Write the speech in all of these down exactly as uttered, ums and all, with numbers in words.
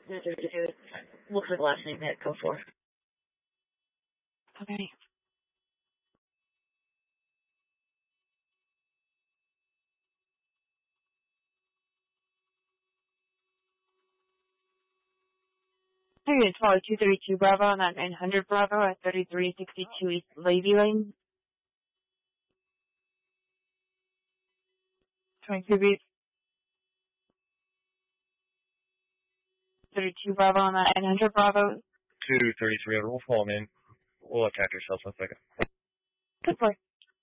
Look for the last name that go for. Okay. Okay, it's probably two thirty-two Bravo on that nine hundred Bravo at thirty-three sixty-two East Levy Lane. twenty-two beats. thirty-two Bravo on that nine hundred Bravo. two thirty-three, we'll fall in. We'll attack yourself in a second. Good boy.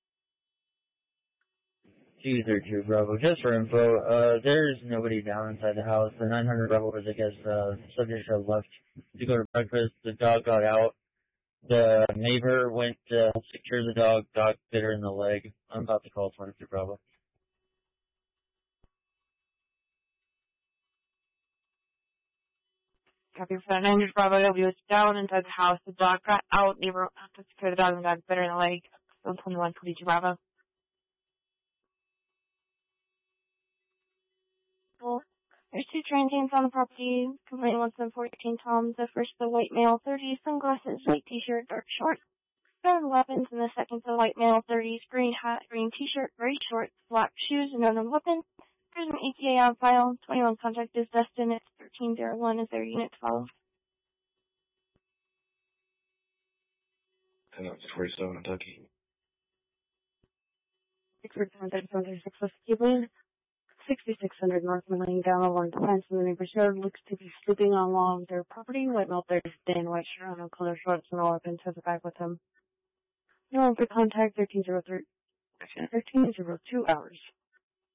two thirty-two Bravo, just for info, uh, there's nobody down inside the house. The nine hundred Bravo was, I guess, uh, subject had left to go to breakfast. The dog got out. The neighbor went to secure the dog. Dog bit her in the leg. I'm about to call twenty-two Bravo. Copy for that nine hundred Bravo. W was down inside the house. The dog got out. Neighbor had to secure the dog and the dog bit her in the leg. So twenty-one twenty-two Bravo. Well, there's two transients on the property. Complaint one seven fourteen Tom. The first, the white male, thirty, sunglasses, white t-shirt, dark shorts, seven weapons, and the second, the white male, thirties, green hat, green t-shirt, gray shorts, black shoes, and unknown weapon. There's an E T A on file. twenty-one contact is Dustin. It's thirteen oh one. Is there a unit to follow? And that's forty-seven Kentucky. six forty-seven thirty-seven thirty-six West Cleveland. sixty-six hundred North Lane down along the fence in the neighbor's yard. Looks to be sleeping along their property. White male thirty, Dan, white shirt, no color shorts, no weapons, has a bag with him. No one for contact, thirteen oh three, thirteen oh two hours.